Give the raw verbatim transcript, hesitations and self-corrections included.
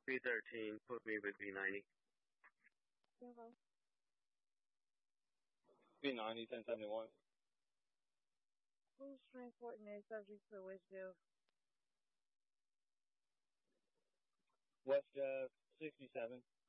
B thirteen, put me with B ninety. Info. B ninety, ten seventy-one. Who's transporting their subject to Westfield? West Jeff, sixty-seven.